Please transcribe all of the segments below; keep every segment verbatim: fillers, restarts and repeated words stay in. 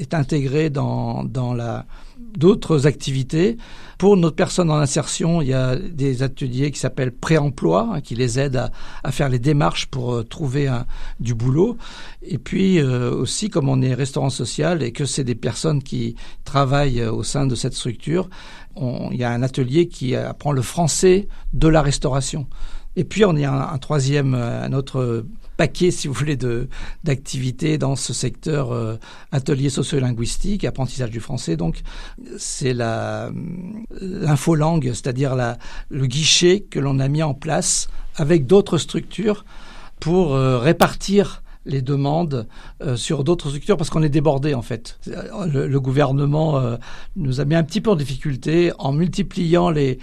est intégré dans, dans la, d'autres activités. Pour notre personne en insertion, il y a des ateliers qui s'appellent pré-emploi, hein, qui les aident à, à faire les démarches pour euh, trouver un, du boulot. Et puis euh, aussi, comme on est restaurant social et que c'est des personnes qui travaillent au sein de cette structure, on, il y a un atelier qui apprend le français de la restauration. Et puis on y a un, un troisième, un autre paquet, si vous voulez, de, d'activités dans ce secteur euh, atelier socio-linguistique, apprentissage du français. Donc, c'est la, l'infolangue, c'est-à-dire la, le guichet que l'on a mis en place avec d'autres structures pour euh, répartir les demandes euh, sur d'autres structures parce qu'on est débordé en fait. Le, le gouvernement euh, nous a mis un petit peu en difficulté en multipliant les,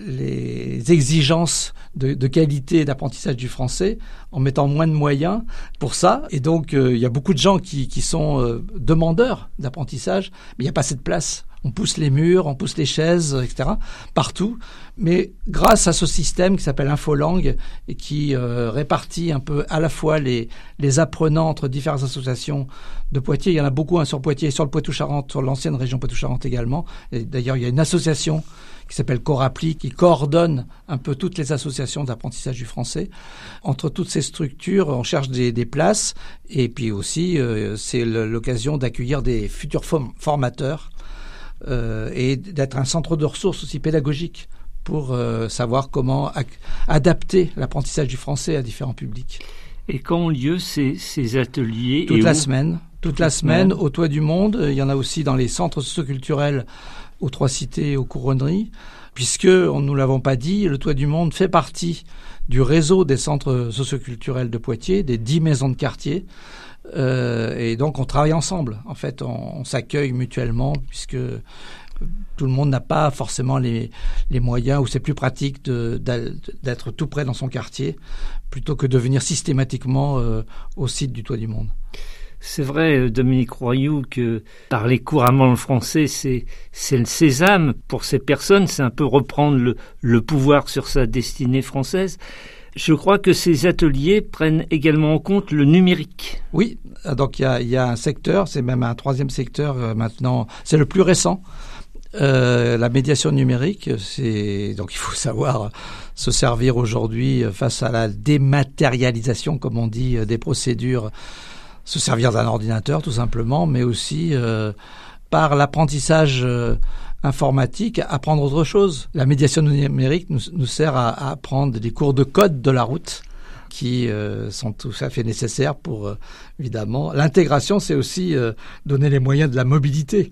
les exigences de, de qualité d'apprentissage du français, en mettant moins de moyens pour ça. Et donc, euh, il y a beaucoup de gens qui, qui sont euh, demandeurs d'apprentissage, mais il n'y a pas assez de place. On pousse les murs, on pousse les chaises, et cetera, partout. Mais grâce à ce système qui s'appelle Infolangue et qui euh, répartit un peu à la fois les, les apprenants entre différentes associations de Poitiers, il y en a beaucoup hein, sur Poitiers, sur le Poitou-Charentes, sur l'ancienne région Poitou-Charentes également. Et d'ailleurs, il y a une association qui s'appelle Corappli, qui coordonne un peu toutes les associations d'apprentissage du français. Entre toutes ces structures, on cherche des, des places et puis aussi, euh, c'est l'occasion d'accueillir des futurs form- formateurs Euh, et d'être un centre de ressources aussi pédagogique pour euh, savoir comment ac- adapter l'apprentissage du français à différents publics. Et quand ont lieu ces, ces ateliers? Toute et la où? semaine. Toute, Toute la semaine, semaine, au Toit du Monde. Il y en a aussi dans les centres socioculturels aux Trois Cités et aux Couronneries. Puisque, on, nous l'avons pas dit, le Toit du Monde fait partie du réseau des centres socioculturels de Poitiers, des dix maisons de quartier. Euh, et donc on travaille ensemble. En fait, on, on s'accueille mutuellement puisque tout le monde n'a pas forcément les, les moyens ou c'est plus pratique de, d'être tout près dans son quartier plutôt que de venir systématiquement euh, au site du Toit du Monde. C'est vrai, Dominique Royoux, que parler couramment le français, c'est, c'est le sésame pour ces personnes. C'est un peu reprendre le, le pouvoir sur sa destinée française. Je crois que ces ateliers prennent également en compte le numérique. Oui, donc il y a, y a un secteur, c'est même un troisième secteur euh, maintenant, c'est le plus récent, euh, la médiation numérique. C'est, donc il faut savoir se servir aujourd'hui face à la dématérialisation, comme on dit, des procédures, se servir d'un ordinateur tout simplement, mais aussi euh, par l'apprentissage euh, informatique, apprendre autre chose. La médiation numérique nous, nous sert à, à apprendre des cours de code de la route qui euh, sont tout à fait nécessaires pour, euh, évidemment. L'intégration, c'est aussi euh, donner les moyens de la mobilité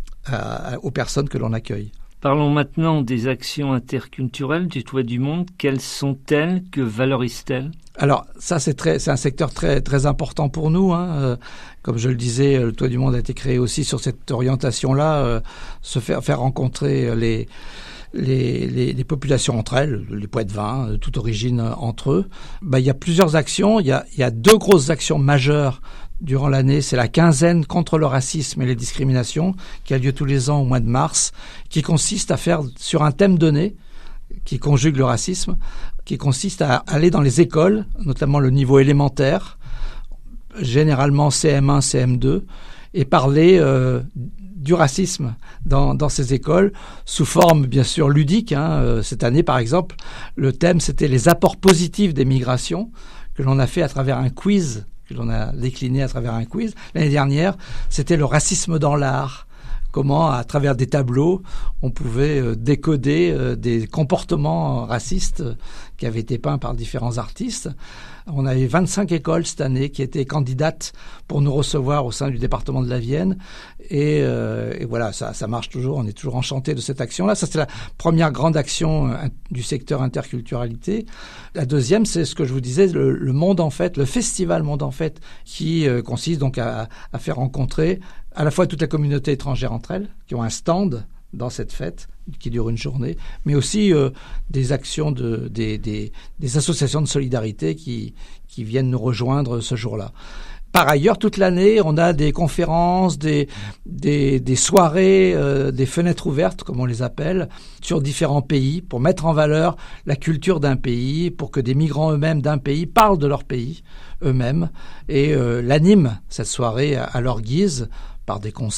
à, à, aux personnes que l'on accueille. Parlons maintenant des actions interculturelles du Toit du Monde. Quelles sont-elles? Que valorisent-elles? Alors ça, c'est très, c'est un secteur très très important pour nous. Hein. Euh, comme je le disais, le Toit du Monde a été créé aussi sur cette orientation-là, euh, se faire faire rencontrer les les, les les populations entre elles, les Poitevins, de toute origine entre eux. Bah, il y a plusieurs actions. Il y a il y a deux grosses actions majeures durant l'année. C'est la quinzaine contre le racisme et les discriminations qui a lieu tous les ans au mois de mars, qui consiste à faire sur un thème donné, qui conjugue le racisme, qui consiste à aller dans les écoles, notamment le niveau élémentaire, généralement C M un, C M deux, et parler euh, du racisme dans, dans ces écoles, sous forme bien sûr ludique. Hein. Cette année, par exemple, le thème, c'était les apports positifs des migrations, que l'on a fait à travers un quiz, que l'on a décliné à travers un quiz. L'année dernière, c'était le racisme dans l'art. Comment, à travers des tableaux, on pouvait euh, décoder euh, des comportements racistes euh, qui avaient été peints par différents artistes. On avait vingt-cinq écoles cette année qui étaient candidates pour nous recevoir au sein du département de la Vienne. Et, euh, et voilà, ça, ça marche toujours. On est toujours enchantés de cette action-là. Ça, c'est la première grande action euh, du secteur interculturalité. La deuxième, c'est ce que je vous disais, le, le Monde en Fête, le festival Monde en Fête, qui euh, consiste donc à, à faire rencontrer à la fois toute la communauté étrangère entre elles, qui ont un stand dans cette fête qui dure une journée, mais aussi euh, des actions de des, des, des associations de solidarité qui qui viennent nous rejoindre ce jour-là. Par ailleurs, toute l'année, on a des conférences, des des, des soirées, euh, des fenêtres ouvertes, comme on les appelle, sur différents pays, pour mettre en valeur la culture d'un pays, pour que des migrants eux-mêmes d'un pays parlent de leur pays eux-mêmes et euh, l'animent cette soirée à, à leur guise, par des conseils